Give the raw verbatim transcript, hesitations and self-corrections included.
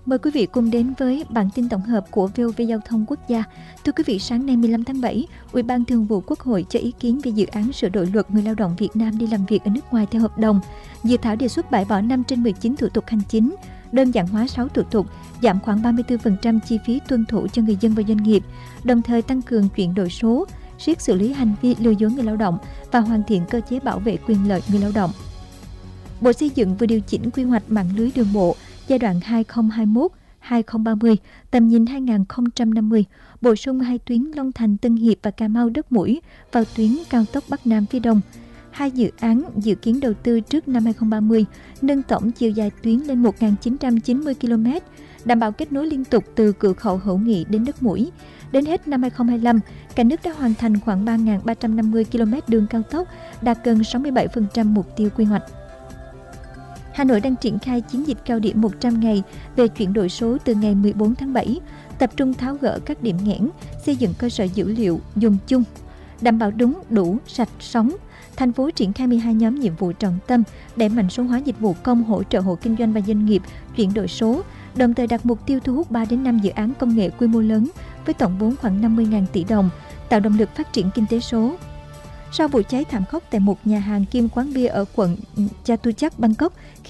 Mời quý vị cùng đến với bản tin tổng hợp của vê o vê Giao thông Quốc gia. Thưa quý vị, sáng nay mười lăm tháng bảy, Ủy ban Thường vụ Quốc hội cho ý kiến về dự án sửa đổi luật người lao động Việt Nam đi làm việc ở nước ngoài theo hợp đồng. Dự thảo đề xuất bãi bỏ năm trên mười chín thủ tục hành chính, đơn giản hóa sáu thủ tục, giảm khoảng ba mươi tư phần trăm chi phí tuân thủ cho người dân và doanh nghiệp, đồng thời tăng cường chuyển đổi số, siết xử lý hành vi lừa dối người lao động và hoàn thiện cơ chế bảo vệ quyền lợi người lao động. Bộ Xây dựng vừa điều chỉnh quy hoạch mạng lưới đường bộ giai đoạn hai nghìn không trăm hai mươi mốt đến hai nghìn không trăm ba mươi, tầm nhìn hai nghìn không trăm năm mươi, bổ sung hai tuyến Long Thành, Tân Hiệp và Cà Mau Đất Mũi vào tuyến cao tốc Bắc Nam phía Đông. Hai dự án dự kiến đầu tư trước năm hai nghìn không trăm ba mươi, nâng tổng chiều dài tuyến lên một nghìn chín trăm chín mươi ki lô mét, đảm bảo kết nối liên tục từ cửa khẩu Hữu Nghị đến Đất Mũi. Đến hết năm hai nghìn không trăm hai mươi lăm, cả nước đã hoàn thành khoảng ba nghìn ba trăm năm mươi ki lô mét đường cao tốc, đạt gần sáu mươi bảy phần trăm mục tiêu quy hoạch. Hà Nội đang triển khai chiến dịch cao điểm một trăm ngày về chuyển đổi số từ ngày mười bốn tháng bảy, tập trung tháo gỡ các điểm nghẽn, xây dựng cơ sở dữ liệu dùng chung, đảm bảo đúng, đủ, sạch, sống. Thành phố triển khai mười hai nhóm nhiệm vụ trọng tâm, đẩy mạnh số hóa dịch vụ công, hỗ trợ hộ kinh doanh và doanh nghiệp chuyển đổi số, đồng thời đặt mục tiêu thu hút ba đến năm dự án công nghệ quy mô lớn với tổng vốn khoảng năm mươi nghìn tỷ đồng, tạo động lực phát triển kinh tế số. Sau vụ cháy thảm khốc tại một nhà hàng kiêm quán bia ở quận Chatuchak, Bangkok,